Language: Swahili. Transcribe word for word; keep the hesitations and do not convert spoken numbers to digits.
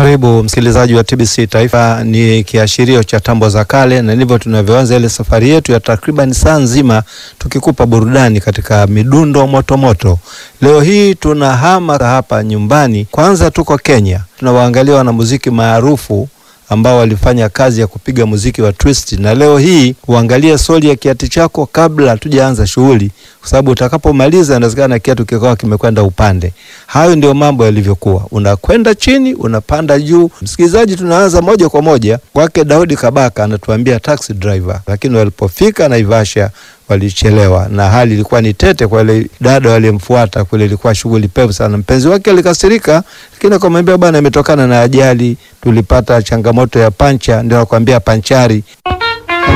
Karibu msikilizaji wa T B C Taifa. Ni kiashirio cha tambo za kale, na ndivyo tunavyoanza ile safari yetu ya takriban saa nzima tukikupa burudani katika midundo moto moto. Leo hii tunahama hapa nyumbani. Kwanza tuko Kenya, tunawaangalia wanamuziki maarufu ambao walifanya kazi ya kupiga muziki wa twist, na leo hii uangalie soli ya kiatu chako kabla tujaanza shughuli, kwa sababu utakapomaliza inawezekana kiatu kikao kimekwenda upande. Hayo ndio mambo yalivyokuwa, unakwenda chini unapanda juu. Msikilizaji, tunaanza moja kwa moja kwake Daudi Kabaka, anatuambia Taxi Driver. Lakini walipofika Naivasha walichelewa, na hali ilikuwa ni tete kwa ile dada walimfuata kule, ilikuwa shughuli pevu sana. Mpenzi wake alikasirika, lakini akamwambia bwana, imetokana na ajali, tulipata changamoto ya pancha, ndio akwambia panchari.